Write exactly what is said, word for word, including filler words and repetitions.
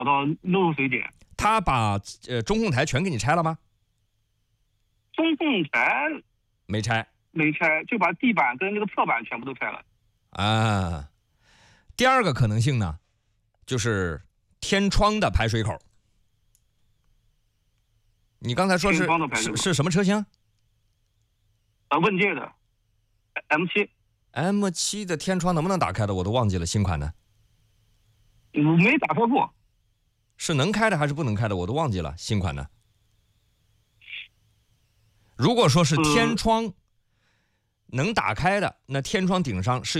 找到漏水点。 他把呃中控台全给你拆了吗？ 中控台没拆， 没拆，就把地板跟那个侧板全部都拆了。 啊。第二个可能性呢，就是天窗的排水口。你刚才说是是是什么车型？ 啊，问界的 M 七。 M 七 的天窗能不能打开的？我都忘记了，新款的。 我没打开过。 是能开的还是不能开的？我都忘记了，新款的。如果说是天窗能打开的，那天窗顶上是